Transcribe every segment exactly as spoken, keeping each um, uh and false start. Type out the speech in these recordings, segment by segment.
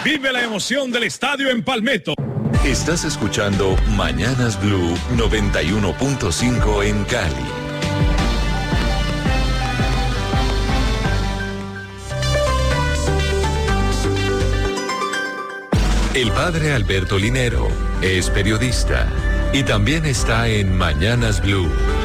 Vive la emoción del estadio en Palmetto. Estás escuchando Mañanas Blue noventa y uno punto cinco en Cali. El padre Alberto Linero es periodista y también está en Mañanas Blue.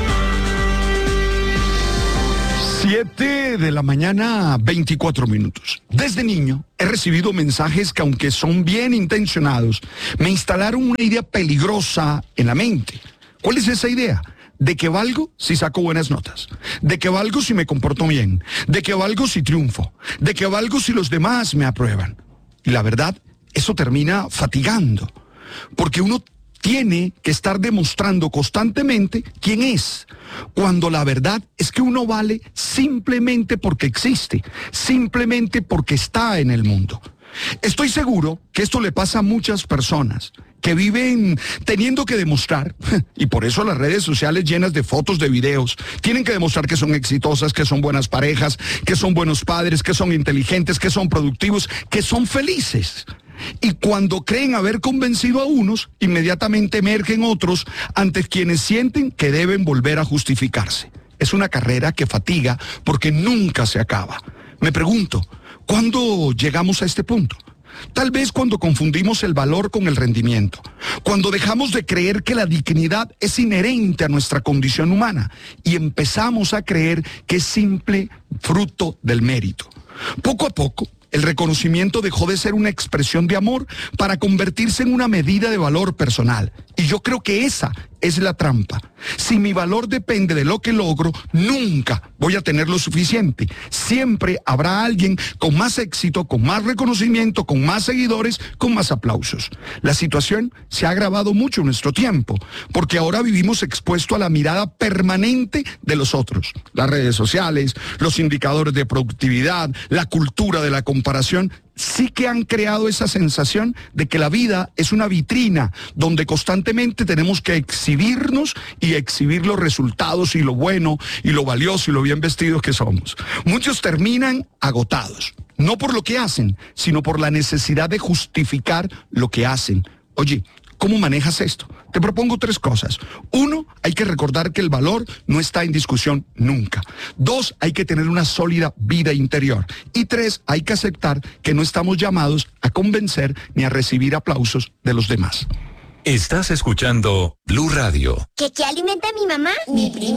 Siete de la mañana, veinticuatro minutos. Desde niño he recibido mensajes que, aunque son bien intencionados, me instalaron una idea peligrosa en la mente. ¿Cuál es esa idea? De que valgo si saco buenas notas, de que valgo si me comporto bien, de que valgo si triunfo, de que valgo si los demás me aprueban. Y la verdad, eso termina fatigando, porque uno tiene que estar demostrando constantemente quién es, cuando la verdad es que uno vale simplemente porque existe, simplemente porque está en el mundo. Estoy seguro que esto le pasa a muchas personas que viven teniendo que demostrar, y por eso las redes sociales llenas de fotos, de videos, tienen que demostrar que son exitosas, que son buenas parejas, que son buenos padres, que son inteligentes, que son productivos, que son felices. Y cuando creen haber convencido a unos, inmediatamente emergen otros ante quienes sienten que deben volver a justificarse. Es una carrera que fatiga porque nunca se acaba. Me pregunto, ¿cuándo llegamos a este punto? Tal vez cuando confundimos el valor con el rendimiento, cuando dejamos de creer que la dignidad es inherente a nuestra condición humana y empezamos a creer que es simple fruto del mérito. Poco a poco, el reconocimiento dejó de ser una expresión de amor para convertirse en una medida de valor personal. Y yo creo que esa es la trampa. Si mi valor depende de lo que logro, nunca voy a tener lo suficiente. Siempre habrá alguien con más éxito, con más reconocimiento, con más seguidores, con más aplausos. La situación se ha agravado mucho en nuestro tiempo, porque ahora vivimos expuestos a la mirada permanente de los otros. Las redes sociales, los indicadores de productividad, la cultura de la comparación, sí que han creado esa sensación de que la vida es una vitrina donde constantemente tenemos que exhibirnos y exhibir los resultados y lo bueno y lo valioso y lo bien vestidos que somos. Muchos terminan agotados, no por lo que hacen, sino por la necesidad de justificar lo que hacen. Oye, ¿cómo manejas esto? Te propongo tres cosas. Uno, hay que recordar que el valor no está en discusión nunca. Dos, hay que tener una sólida vida interior. Y tres, hay que aceptar que no estamos llamados a convencer ni a recibir aplausos de los demás. Estás escuchando Blue Radio. ¿Qué, qué alimenta a mi mamá? Mi prima.